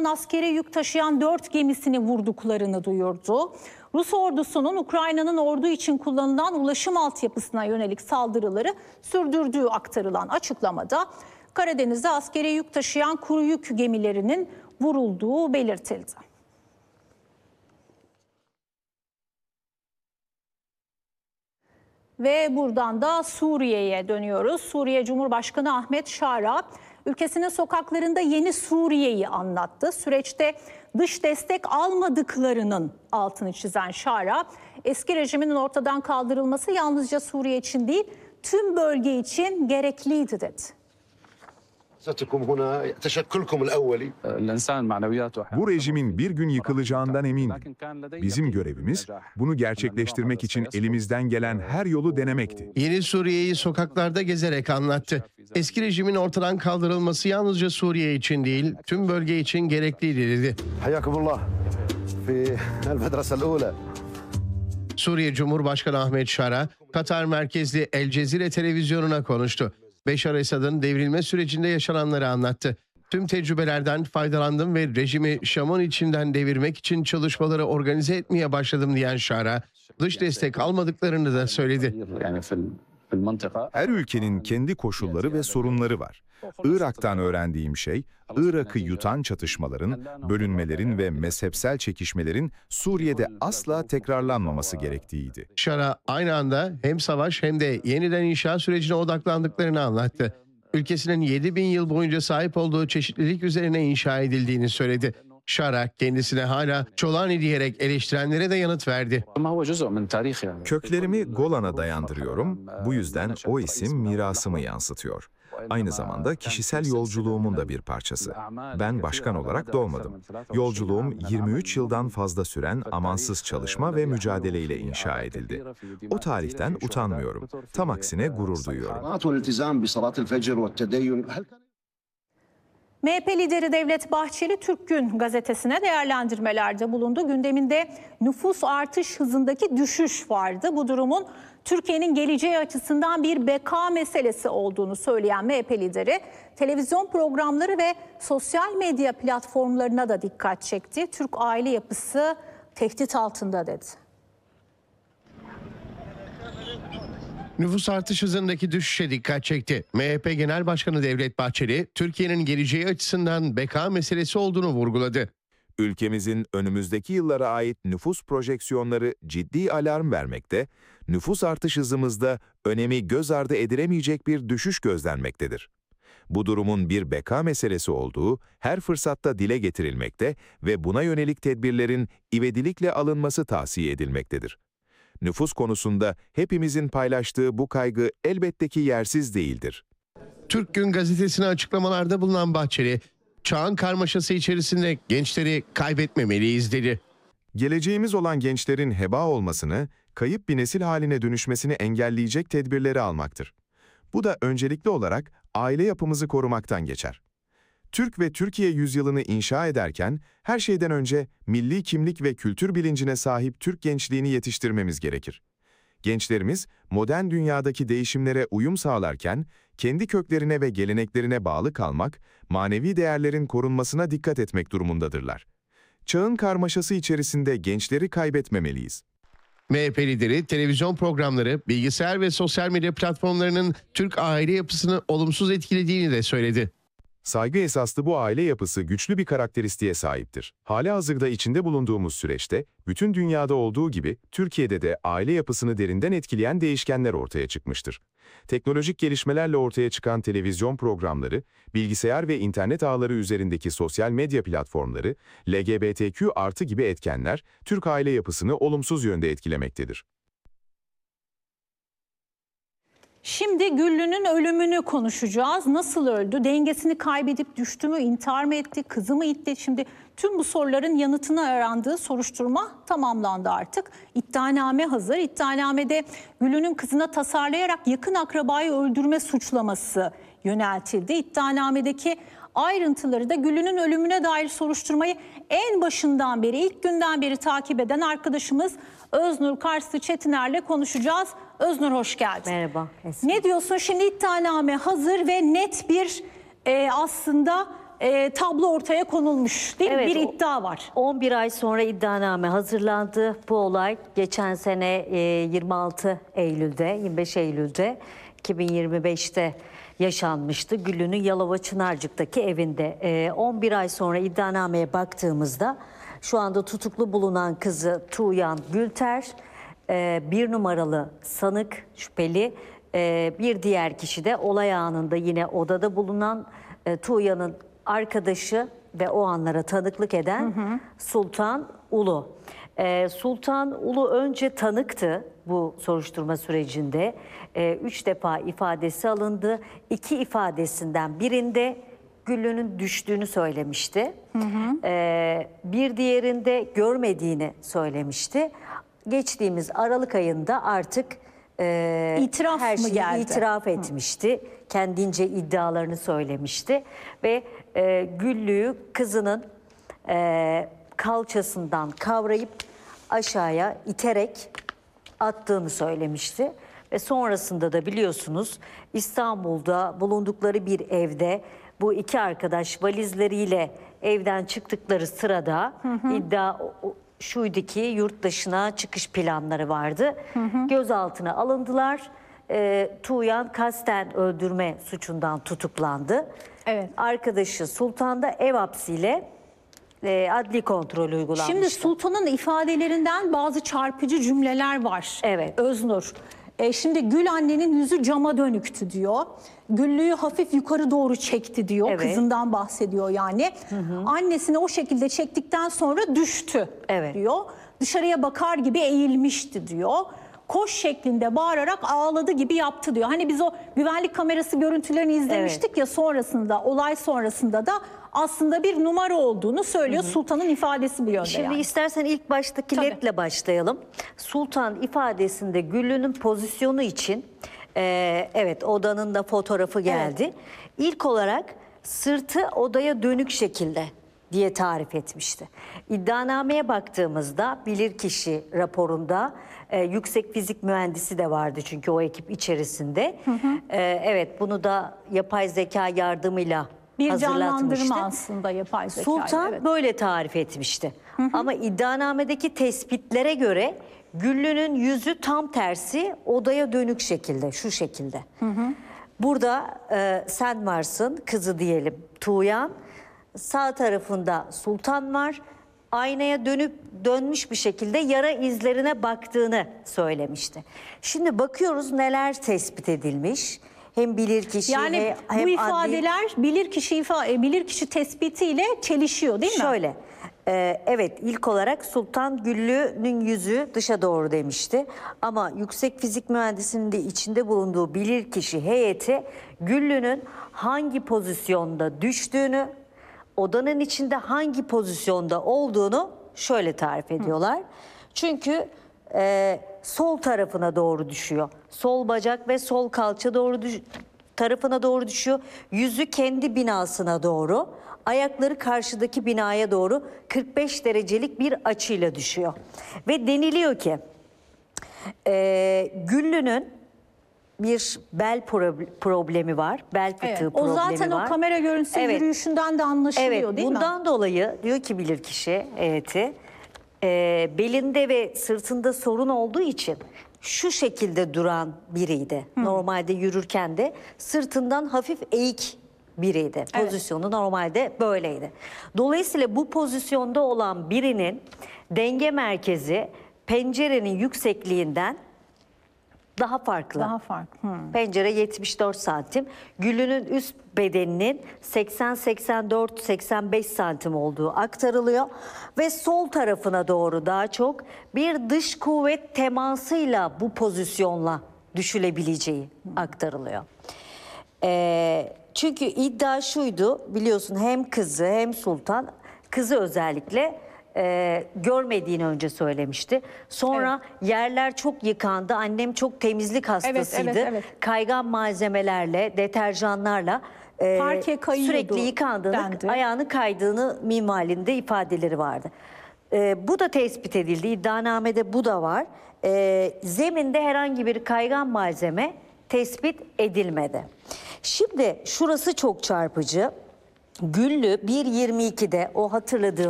Yunanistan'ın askeri yük taşıyan 4 gemisini vurduklarını duyurdu. Rus ordusunun Ukrayna'nın ordu için kullanılan ulaşım altyapısına yönelik saldırıları sürdürdüğü aktarılan açıklamada Karadeniz'de askeri yük taşıyan kuru yük gemilerinin vurulduğu belirtildi. Ve buradan da Suriye'ye dönüyoruz. Suriye Cumhurbaşkanı Ahmet Şara ülkesinin sokaklarında yeni Suriye'yi anlattı. Süreçte dış destek almadıklarının altını çizen Şara, eski rejimin ortadan kaldırılması yalnızca Suriye için değil, tüm bölge için gerekliydi dedi. Bu rejimin bir gün yıkılacağından emindim. Bizim görevimiz bunu gerçekleştirmek için elimizden gelen her yolu denemekti. Yeni Suriye'yi sokaklarda gezerek anlattı. Eski rejimin ortadan kaldırılması yalnızca Suriye için değil, tüm bölge için gerekliydi dedi. Suriye Cumhurbaşkanı Ahmet Şara, Katar merkezli El Cezire televizyonuna konuştu. Beşar Esad'ın devrilme sürecinde yaşananları anlattı. Tüm tecrübelerden faydalandım ve rejimi Şam'ın içinden devirmek için çalışmaları organize etmeye başladım diyen Şara, dış destek almadıklarını da söyledi. Her ülkenin kendi koşulları ve sorunları var. Irak'tan öğrendiğim şey, Irak'ı yutan çatışmaların, bölünmelerin ve mezhepsel çekişmelerin Suriye'de asla tekrarlanmaması gerektiğiydi. Şara aynı anda hem savaş hem de yeniden inşa sürecine odaklandıklarını anlattı. Ülkesinin 7000 yıl boyunca sahip olduğu çeşitlilik üzerine inşa edildiğini söyledi. Şara kendisine hala Çolani diyerek eleştirenlere de yanıt verdi. Köklerimi Golan'a dayandırıyorum. Bu yüzden o isim mirasımı yansıtıyor. Aynı zamanda kişisel yolculuğumun da bir parçası. Ben başkan olarak doğmadım. Yolculuğum 23 yıldan fazla süren amansız çalışma ve mücadeleyle inşa edildi. O tarihten utanmıyorum. Tam aksine gurur duyuyorum. MHP lideri Devlet Bahçeli Türk Gün gazetesine değerlendirmelerde bulundu. Gündeminde nüfus artış hızındaki düşüş vardı. Bu durumun Türkiye'nin geleceği açısından bir beka meselesi olduğunu söyleyen MHP lideri televizyon programları ve sosyal medya platformlarına da dikkat çekti. Türk aile yapısı tehdit altında dedi. Nüfus artış hızındaki düşüşe dikkat çekti. MHP Genel Başkanı Devlet Bahçeli, Türkiye'nin geleceği açısından beka meselesi olduğunu vurguladı. Ülkemizin önümüzdeki yıllara ait nüfus projeksiyonları ciddi alarm vermekte, nüfus artış hızımızda önemi göz ardı edilemeyecek bir düşüş gözlenmektedir. Bu durumun bir beka meselesi olduğu her fırsatta dile getirilmekte ve buna yönelik tedbirlerin ivedilikle alınması tavsiye edilmektedir. Nüfus konusunda hepimizin paylaştığı bu kaygı elbette ki yersiz değildir. Türk Gün gazetesine açıklamalarda bulunan Bahçeli, çağın karmaşası içerisinde gençleri kaybetmemeliyiz dedi. Geleceğimiz olan gençlerin heba olmasını, kayıp bir nesil haline dönüşmesini engelleyecek tedbirleri almaktır. Bu da öncelikli olarak aile yapımızı korumaktan geçer. Türk ve Türkiye yüzyılını inşa ederken her şeyden önce milli kimlik ve kültür bilincine sahip Türk gençliğini yetiştirmemiz gerekir. Gençlerimiz modern dünyadaki değişimlere uyum sağlarken kendi köklerine ve geleneklerine bağlı kalmak, manevi değerlerin korunmasına dikkat etmek durumundadırlar. Çağın karmaşası içerisinde gençleri kaybetmemeliyiz. MHP lideri televizyon programları, bilgisayar ve sosyal medya platformlarının Türk aile yapısını olumsuz etkilediğini de söyledi. Saygı esaslı bu aile yapısı güçlü bir karakteristiğe sahiptir. Halihazırda içinde bulunduğumuz süreçte, bütün dünyada olduğu gibi Türkiye'de de aile yapısını derinden etkileyen değişkenler ortaya çıkmıştır. Teknolojik gelişmelerle ortaya çıkan televizyon programları, bilgisayar ve internet ağları üzerindeki sosyal medya platformları, LGBTQ+ gibi etkenler, Türk aile yapısını olumsuz yönde etkilemektedir. Şimdi Güllü'nün ölümünü konuşacağız. Nasıl öldü? Dengesini kaybedip düştü mü? İntihar mı etti? Kızı mı itti? Şimdi tüm bu soruların yanıtını arandığı soruşturma tamamlandı artık. İddianame hazır. İddianamede Güllü'nün kızına tasarlayarak yakın akrabayı öldürme suçlaması yöneltildi. İddianamedeki ayrıntıları da Güllü'nün ölümüne dair soruşturmayı en başından beri, ilk günden beri takip eden arkadaşımız Öznur Karslı Çetiner'le konuşacağız. Öznur hoş geldin. Merhaba. Ne diyorsun? Şimdi iddianame hazır ve net bir aslında tablo ortaya konulmuş değil mi? Evet, Bir iddia var. 11 ay sonra iddianame hazırlandı. Bu olay geçen sene 26 Eylül'de, 25 Eylül'de 2025'te yaşanmıştı. Güllü'nün Yalova Çınarcık'taki evinde. 11 ay sonra iddianameye baktığımızda şu anda tutuklu bulunan kızı Tuğyan Gülter, bir numaralı sanık şüpheli, bir diğer kişi de olay anında yine odada bulunan Tuğyan'ın arkadaşı ve o anlara tanıklık eden Sultan Ulu. Sultan Ulu önce tanıktı bu soruşturma sürecinde. 3 defa ifadesi alındı. 2 ifadesinden birinde Güllü'nün düştüğünü söylemişti. Bir diğerinde görmediğini söylemişti. Geçtiğimiz Aralık ayında artık İtiraf her mı şeyi geldi? itiraf etmişti. Kendince iddialarını söylemişti ve Güllü'yü kızının kalçasından kavrayıp aşağıya iterek attığını söylemişti. Ve sonrasında da biliyorsunuz İstanbul'da bulundukları bir evde bu iki arkadaş valizleriyle evden çıktıkları sırada iddia şuydu ki yurt dışına çıkış planları vardı. Gözaltına alındılar. Tuğyan kasten öldürme suçundan tutuklandı. Evet. Arkadaşı Sultan da ev hapsiyle adli kontrol uygulanmıştı. Şimdi Sultan'ın ifadelerinden bazı çarpıcı cümleler var. Evet. Öznur. Şimdi Gül annenin yüzü cama dönüktü diyor. Güllü'yü hafif yukarı doğru çekti diyor. Evet. Kızından bahsediyor yani. Annesini o şekilde çektikten sonra düştü Evet. diyor. Dışarıya bakar gibi eğilmişti diyor. Koş şeklinde bağırarak ağladı gibi yaptı diyor. Hani biz o güvenlik kamerası görüntülerini izlemiştik ya, sonrasında, olay sonrasında da aslında bir numara olduğunu söylüyor. Sultan'ın ifadesi bir yönde Şimdi yani. istersen ilk baştaki Tabii. ledle başlayalım. Sultan ifadesinde Güllü'nün pozisyonu için evet odanın da fotoğrafı geldi. İlk olarak sırtı odaya dönük şekilde diye tarif etmişti. İddianameye baktığımızda bilirkişi raporunda yüksek fizik mühendisi de vardı çünkü o ekip içerisinde. Evet, bunu da yapay zeka yardımıyla Bir hazırlatmıştı. canlandırma aslında yapay zeka. Sultan evet. böyle tarif etmişti. Ama iddianamedeki tespitlere göre Güllü'nün yüzü tam tersi odaya dönük şekilde, şu şekilde. Burada sen varsın, kızı diyelim Tuğyan. Sağ tarafında Sultan var. Aynaya dönmüş bir şekilde yara izlerine baktığını söylemişti. Şimdi bakıyoruz neler tespit edilmiş. Hem bilirkişi Yani hem bu ifadeler bilirkişi tespitiyle çelişiyor değil mi? Şöyle, evet ilk olarak Sultan Güllü'nün yüzü dışa doğru demişti. Ama yüksek fizik mühendisinin de içinde bulunduğu bilirkişi heyeti Güllü'nün hangi pozisyonda düştüğünü, odanın içinde hangi pozisyonda olduğunu şöyle tarif ediyorlar. Çünkü sol tarafına doğru düşüyor. Sol bacak ve sol kalça tarafına doğru düşüyor. Yüzü kendi binasına doğru, ayakları karşıdaki binaya doğru 45 derecelik bir açıyla düşüyor. Ve deniliyor ki Güllü'nün bir bel problemi var. Bel fıtığı Evet, o problemi zaten var. o kamera görüntüsü yürüyüşünden de anlaşılıyor Evet, değil mi? bundan dolayı diyor ki bilirkişi heyeti belinde ve sırtında sorun olduğu için şu şekilde duran biriydi. Normalde yürürken de sırtından hafif eğik biriydi. Evet. Pozisyonu normalde böyleydi. Dolayısıyla bu pozisyonda olan birinin denge merkezi pencerenin yüksekliğinden daha farklı. Daha farklı. Pencere 74 santim. Güllü'nün üst bedeninin 80-84-85 santim olduğu aktarılıyor. Ve sol tarafına doğru daha çok bir dış kuvvet temasıyla bu pozisyonla düşülebileceği aktarılıyor. Çünkü iddia şuydu, biliyorsun hem kızı hem Sultan, kızı özellikle görmediğini önce söylemişti. Sonra yerler çok yıkandı. Annem çok temizlik hastasıydı. evet. Kaygan malzemelerle, deterjanlarla Parke kayıyordu sürekli yıkandığını, dendi. ayağını kaydığını minvalinde ifadeleri vardı. Bu da tespit edildi. İddianamede bu da var. Zeminde herhangi bir kaygan malzeme tespit edilmedi. Şimdi şurası çok çarpıcı. Güllü 1.22'de o hatırladığım